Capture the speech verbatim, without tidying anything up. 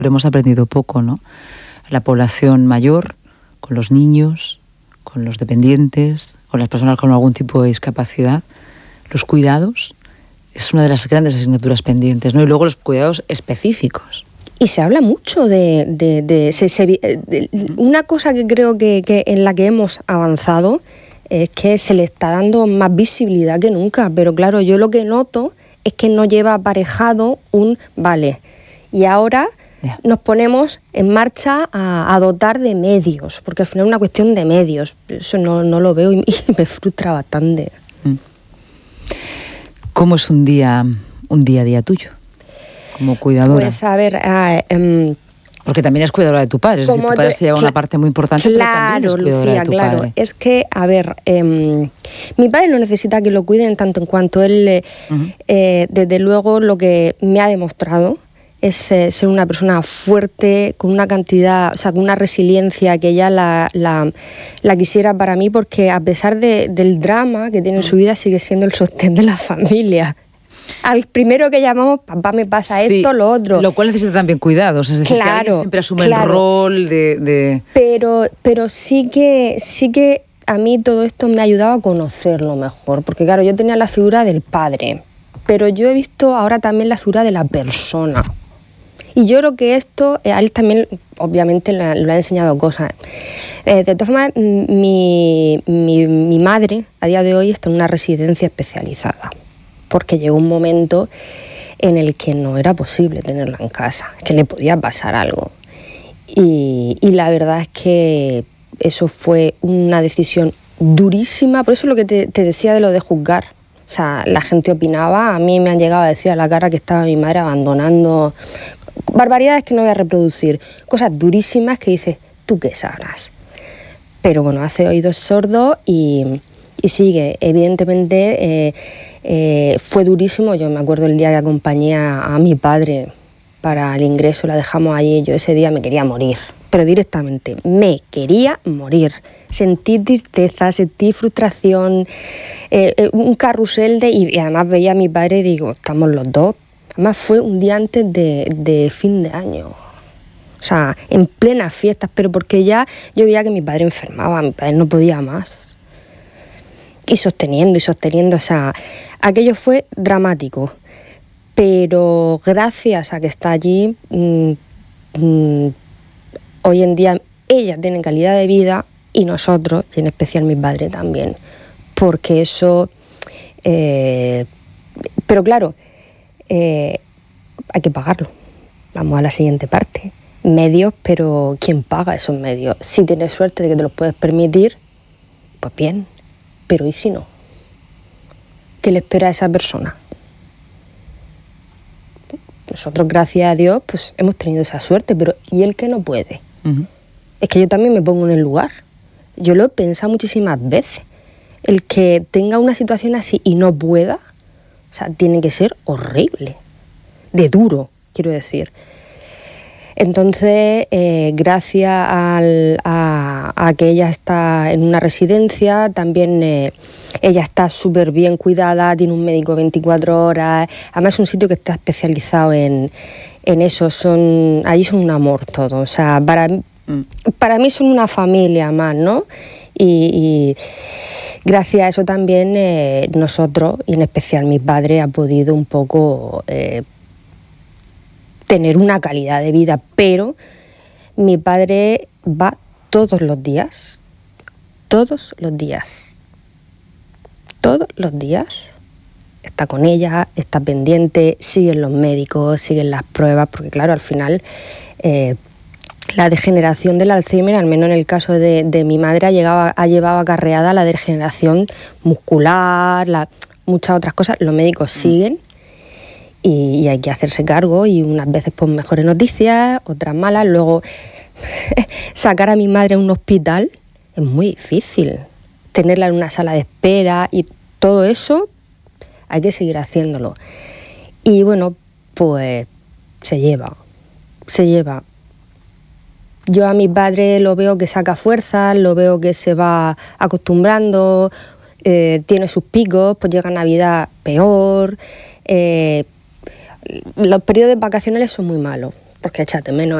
hemos aprendido poco, ¿no? La población mayor, con los niños, con los dependientes, con las personas con algún tipo de discapacidad, los cuidados es una de las grandes asignaturas pendientes, ¿no? Y luego los cuidados específicos. Y se habla mucho de... de, de, se, se, de una cosa que creo que, que en la que hemos avanzado es que se le está dando más visibilidad que nunca, pero claro, yo lo que noto es que no lleva aparejado un vale. Y ahora yeah. nos ponemos en marcha a, a dotar de medios, porque al final es una cuestión de medios. Eso no, no lo veo y, y me frustra bastante. ¿Cómo es un día, un día a día tuyo como cuidadora? Pues a ver... Uh, um, Porque también es cuidadora de tu padre, es decir, tu padre se lleva una parte muy importante, claro, pero también es Lucía, de tu claro. padre. Es que, a ver, eh, mi padre no necesita que lo cuiden tanto en cuanto él, eh, uh-huh. eh, desde luego, lo que me ha demostrado es eh, ser una persona fuerte, con una cantidad, o sea, con una resiliencia que ya la, la, la quisiera para mí, porque a pesar de, del drama que tiene en su vida, sigue siendo el sostén de la familia. Al primero que llamamos, papá, me pasa sí, esto, lo otro. Lo cual necesita también cuidados, es decir, claro, que alguien siempre asume claro. el rol de... de... Pero, pero sí que, sí que a mí todo esto me ha ayudado a conocerlo mejor, porque claro, yo tenía la figura del padre, pero yo he visto ahora también la figura de la persona. Y yo creo que esto, a él también, obviamente, le, le ha enseñado cosas. Eh, de todas formas, mi, mi, mi madre, a día de hoy, está en una residencia especializada, porque llegó un momento en el que no era posible tenerla en casa, que le podía pasar algo. Y, y la verdad es que eso fue una decisión durísima, por eso es lo que te, te decía de lo de juzgar. O sea, la gente opinaba, a mí me han llegado a decir a la cara que estaba mi madre abandonando, barbaridades que no voy a reproducir, cosas durísimas que dices, ¿tú qué sabrás? Pero bueno, hace oídos sordos y, y sigue, evidentemente... Eh, Eh, fue durísimo. Yo me acuerdo el día que acompañé a, a mi padre para el ingreso, la dejamos allí, yo ese día me quería morir, pero directamente me quería morir. Sentí tristeza, sentí frustración, eh, eh, un carrusel de... Y, y además veía a mi padre y digo, estamos los dos. Además fue un día antes de, de fin de año. O sea, en plenas fiestas, pero porque ya yo veía que mi padre enfermaba, mi padre no podía más. Y sosteniendo y sosteniendo, o sea, aquello fue dramático, pero gracias a que está allí, mmm, mmm, hoy en día ella tiene calidad de vida y nosotros, y en especial mi padre también, porque eso, eh, pero claro, eh, hay que pagarlo. Vamos a la siguiente parte, medios, pero ¿quién paga esos medios? Si tienes suerte de que te los puedes permitir, pues bien. Pero ¿y si no? ¿Qué le espera a esa persona? Nosotros, gracias a Dios, pues hemos tenido esa suerte, pero ¿y el que no puede? Uh-huh. Es que yo también me pongo en el lugar. Yo lo he pensado muchísimas veces. El que tenga una situación así y no pueda, o sea, tiene que ser horrible. De duro, quiero decir. Entonces, eh, gracias al, a, a que ella está en una residencia, también eh, ella está súper bien cuidada, tiene un médico veinticuatro horas, además es un sitio que está especializado en, en eso, son, allí son un amor todo, o sea, para, mm. para mí son una familia más, ¿no? Y, y gracias a eso también eh, nosotros, y en especial mi padre, ha podido un poco... Eh, tener una calidad de vida, pero mi padre va todos los días, todos los días, todos los días, está con ella, está pendiente, siguen los médicos, siguen las pruebas, porque claro, al final eh, la degeneración del Alzheimer, al menos en el caso de, de mi madre, ha, llegado, ha llevado acarreada la degeneración muscular, la, muchas otras cosas, los médicos siguen. Y, y hay que hacerse cargo y unas veces pues mejores noticias, otras malas. Luego sacar a mi madre a un hospital es muy difícil. Tenerla en una sala de espera y todo eso hay que seguir haciéndolo. Y bueno, pues se lleva, se lleva. Yo a mi padre lo veo que saca fuerzas, lo veo que se va acostumbrando, eh, tiene sus picos, pues llega Navidad peor... Eh, los periodos vacacionales son muy malos, porque echas de menos